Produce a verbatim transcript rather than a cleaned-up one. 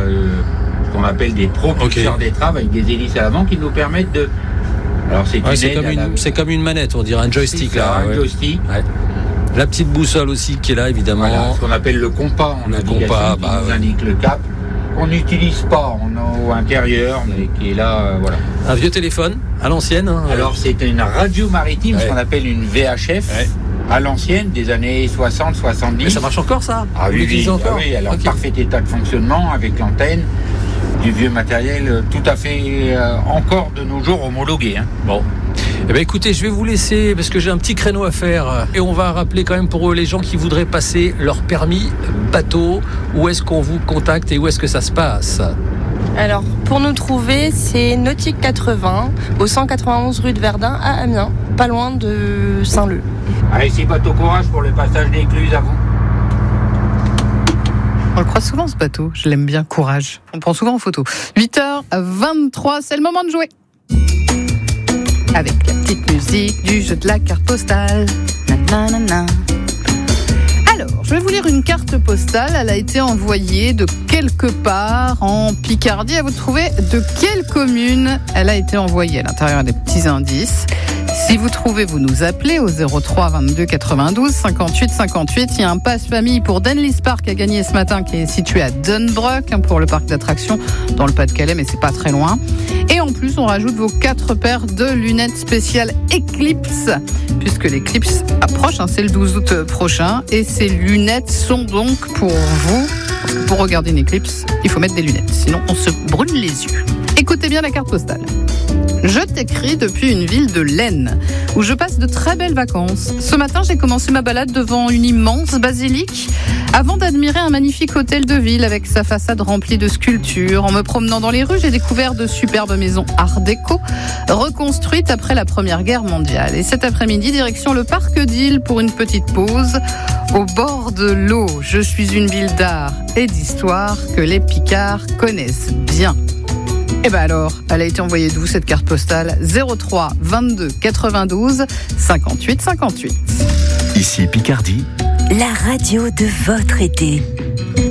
euh, ce qu'on appelle des propulseurs okay. d'étrave avec des hélices à l'avant qui nous permettent de... Alors c'est, ouais, une c'est, comme une, la... c'est comme une manette, on dirait un joystick. C'est là, ça, un ouais. joystick. Ouais. La petite boussole aussi qui est là, évidemment. Voilà, ce qu'on appelle le compas en le navigation, compas, qui bah, nous ouais. indique le cap. On n'utilise pas en haut intérieur, mais qui est là, euh, voilà. Un vieux téléphone, à l'ancienne. Hein, Alors c'est une radio maritime, ouais. ce qu'on appelle une V H F, ouais. à l'ancienne, des années soixante soixante-dix. Mais ça marche encore ça? Ah oui, oui, encore ah oui, alors okay. parfait état de fonctionnement, avec l'antenne, du vieux matériel, tout à fait euh, encore de nos jours homologué. Hein. Bon. Eh bien, écoutez, je vais vous laisser parce que j'ai un petit créneau à faire et on va rappeler quand même pour les gens qui voudraient passer leur permis bateau, où est-ce qu'on vous contacte et où est-ce que ça se passe? Alors, pour nous trouver, c'est Nautique quatre-vingts, au cent quatre-vingt-onze rue de Verdun à Amiens, pas loin de Saint-Leu. Allez, c'est bateau courage pour le passage d'écluse à vous. On le croise souvent ce bateau, je l'aime bien, courage. On prend souvent en photo. huit heures vingt-trois, c'est le moment de jouer. Avec la petite musique du jeu de la carte postale. Na, na, na, na. Alors, je vais vous lire une carte postale. Elle a été envoyée de quelque part en Picardie. À vous de trouver de quelle commune elle a été envoyée. À l'intérieur, il y a des petits indices. Si vous trouvez, vous nous appelez au zéro trois vingt-deux quatre-vingt-douze cinquante-huit cinquante-huit. Il y a un pass famille pour Denlis Park à gagner ce matin qui est situé à Dunbrook pour le parc d'attractions dans le Pas-de-Calais, mais c'est pas très loin. Et en plus, on rajoute vos quatre paires de lunettes spéciales Eclipse, puisque l'Eclipse approche, hein, c'est le douze août prochain. Et ces lunettes sont donc pour vous. Parce que pour regarder une éclipse, il faut mettre des lunettes, sinon on se brûle les yeux. Écoutez bien la carte postale. Je t'écris depuis une ville de l'Aisne, où je passe de très belles vacances. Ce matin, j'ai commencé ma balade devant une immense basilique, avant d'admirer un magnifique hôtel de ville avec sa façade remplie de sculptures. En me promenant dans les rues, j'ai découvert de superbes maisons art déco, reconstruites après la Première Guerre mondiale. Et cet après-midi, direction le parc d'Île pour une petite pause au bord de l'eau. Je suis une ville d'art et d'histoire que les Picards connaissent bien. Et ben alors, elle a été envoyée d'où cette carte postale? zéro trois vingt-deux quatre-vingt-douze cinquante-huit cinquante-huit. Ici Picardie, la radio de votre été.